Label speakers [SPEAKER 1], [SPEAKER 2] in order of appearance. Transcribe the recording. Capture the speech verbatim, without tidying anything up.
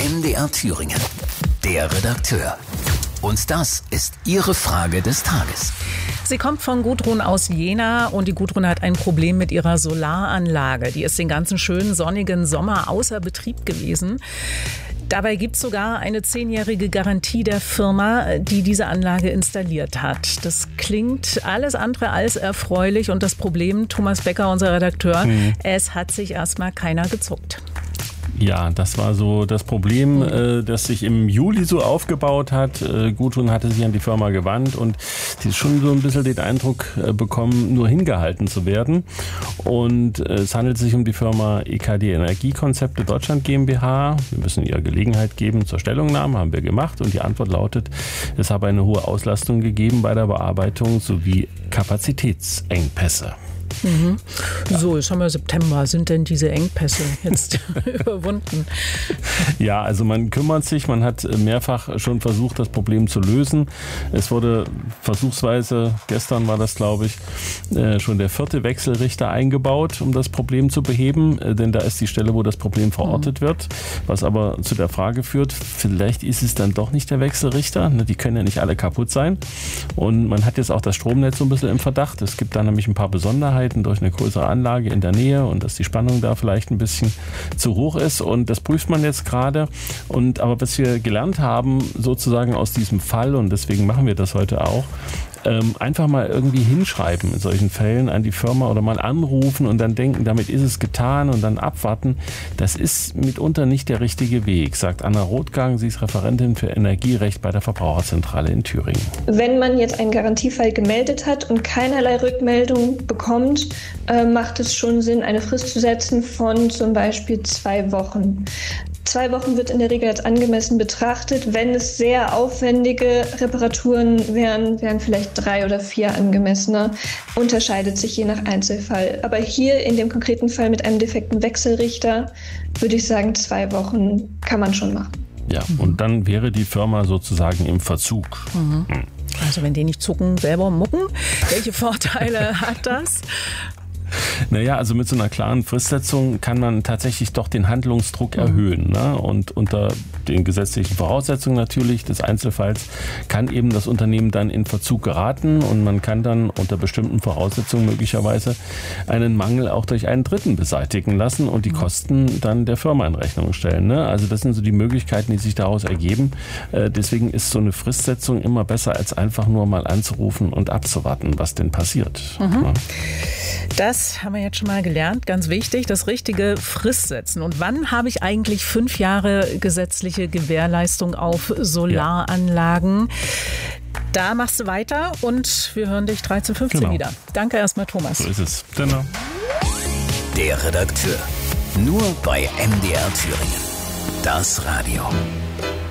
[SPEAKER 1] M D R Thüringen. Der Redakteur. Und das ist Ihre Frage des Tages.
[SPEAKER 2] Sie kommt von Gudrun aus Jena und die Gudrun hat ein Problem mit ihrer Solaranlage. Die ist den ganzen schönen sonnigen Sommer außer Betrieb gewesen. Dabei gibt es sogar eine zehnjährige Garantie der Firma, die diese Anlage installiert hat. Das klingt alles andere als erfreulich und das Problem, Thomas Becker, unser Redakteur, mhm. es hat sich erstmal keiner gezuckt.
[SPEAKER 3] Ja, das war so das Problem, äh, das sich im Juli so aufgebaut hat. Äh, Gudrun hatte sich an die Firma gewandt und sie ist schon so ein bisschen den Eindruck äh, bekommen, nur hingehalten zu werden. Und äh, es handelt sich um die Firma E K D Energiekonzepte Deutschland GmbH. Wir müssen ihr Gelegenheit geben zur Stellungnahme, haben wir gemacht. Und die Antwort lautet, es habe eine hohe Auslastung gegeben bei der Bearbeitung sowie Kapazitätsengpässe.
[SPEAKER 2] Mhm. Ja. So, jetzt haben wir September. Sind denn diese Engpässe jetzt überwunden?
[SPEAKER 3] Ja, also man kümmert sich. Man hat mehrfach schon versucht, das Problem zu lösen. Es wurde versuchsweise, gestern war das, glaube ich, schon der vierte Wechselrichter eingebaut, um das Problem zu beheben. Denn da ist die Stelle, wo das Problem verortet mhm. wird. Was aber zu der Frage führt, vielleicht ist es dann doch nicht der Wechselrichter. Die können ja nicht alle kaputt sein. Und man hat jetzt auch das Stromnetz so ein bisschen im Verdacht. Es gibt da nämlich ein paar Besonderheiten durch eine größere Anlage in der Nähe und dass die Spannung da vielleicht ein bisschen zu hoch ist und das prüft man jetzt gerade. Und aber was wir gelernt haben sozusagen aus diesem Fall und deswegen machen wir das heute auch, Ähm, einfach mal irgendwie hinschreiben in solchen Fällen an die Firma oder mal anrufen und dann denken, damit ist es getan und dann abwarten. Das ist mitunter nicht der richtige Weg, sagt Anna Rothgang. Sie ist Referentin für Energierecht bei der Verbraucherzentrale in Thüringen.
[SPEAKER 4] Wenn man jetzt einen Garantiefall gemeldet hat und keinerlei Rückmeldung bekommt, äh, macht es schon Sinn, eine Frist zu setzen von zum Beispiel zwei Wochen. Zwei Wochen wird in der Regel als angemessen betrachtet. Wenn es sehr aufwendige Reparaturen wären, wären vielleicht drei oder vier angemessener. Unterscheidet sich je nach Einzelfall. Aber hier in dem konkreten Fall mit einem defekten Wechselrichter würde ich sagen, zwei Wochen kann man schon machen.
[SPEAKER 3] Ja, mhm. und dann wäre die Firma sozusagen im Verzug.
[SPEAKER 2] Mhm. Mhm. Also wenn die nicht zucken, selber mucken. Welche Vorteile hat das?
[SPEAKER 3] Naja, also mit so einer klaren Fristsetzung kann man tatsächlich doch den Handlungsdruck erhöhen. Ne? Und unter den gesetzlichen Voraussetzungen natürlich des Einzelfalls kann eben das Unternehmen dann in Verzug geraten und man kann dann unter bestimmten Voraussetzungen möglicherweise einen Mangel auch durch einen Dritten beseitigen lassen und die Kosten dann der Firma in Rechnung stellen. Ne? Also das sind so die Möglichkeiten, die sich daraus ergeben. Äh, deswegen ist so eine Fristsetzung immer besser, als einfach nur mal anzurufen und abzuwarten, was denn passiert.
[SPEAKER 2] Mhm.
[SPEAKER 3] Ne?
[SPEAKER 2] Das haben wir jetzt schon mal gelernt, ganz wichtig, das richtige Frist setzen. Und wann habe ich eigentlich fünf Jahre gesetzliche Gewährleistung auf Solaranlagen? Ja. Da machst du weiter und wir hören dich dreizehn Uhr fünfzehn genau. wieder. Danke erstmal, Thomas.
[SPEAKER 3] So ist es. Genau.
[SPEAKER 1] Der Redakteur. Nur bei M D R Thüringen. Das Radio.